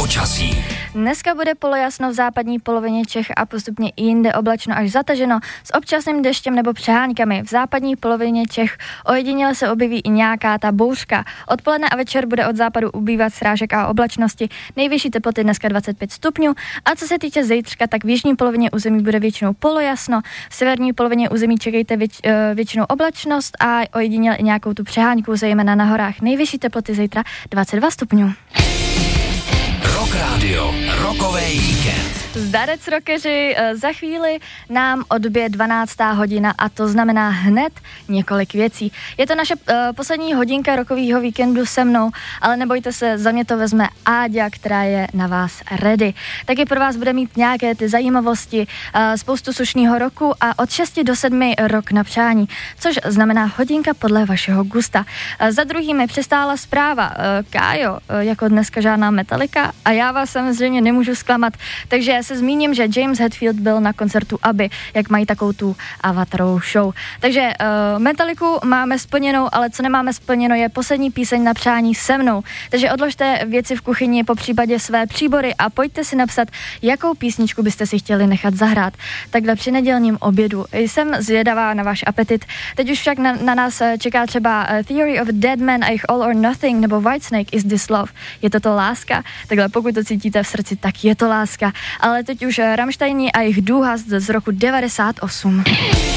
Počasí. Dneska bude polojasno v západní polovině Čech a postupně i jinde oblačno až zataženo s občasným deštěm nebo přeháňkami. V západní polovině Čech ojediněle se objeví i nějaká ta bouřka. Odpoledne a večer bude od západu ubývat srážek a oblačnosti. Nejvyšší teploty dneska 25 stupňů. A co se týče zítřka, tak v jižní polovině území bude většinou polojasno. V severní polovině území čekejte většinou oblačnost a ojediněle i nějakou tu přeháňku, zejména na horách. Nejvyšší teploty zítra 22 stupňů. Rock Radio, rokový víkend. Zdarec rockeři, za chvíli nám odbije 12. hodina a to znamená hned několik věcí. Je to naše poslední hodinka rockovýho víkendu se mnou, ale nebojte se, za mě to vezme Áďa, která je na vás ready. Taky pro vás bude mít nějaké ty zajímavosti, spoustu slušného roku a od 6 do 7 rok na přání, což znamená hodinka podle vašeho gusta. Za druhým je přestála zpráva. Kájo, jako dneska žádná Metallica a já vás samozřejmě nemůžu zklamat, takže se zmíním, že James Hetfield byl na koncertu ABBY, jak mají takovou tu avatarovou show. Takže Metalliku máme splněnou, ale co nemáme splněno je poslední píseň na přání se mnou. Takže odložte věci v kuchyni, popřípadě své příbory a pojďte si napsat, jakou písničku byste si chtěli nechat zahrát. Takhle při nedělním obědu. Jsem zvědavá na váš apetit. Teď už však na nás čeká třeba Theory of Dead Man a jich All or Nothing nebo Whitesnake, Is This Love. Je to láska? Takhle pokud to cítíte v srdci, tak je to láska. Ale teď už Rammsteini a jejich Důhast z roku 98.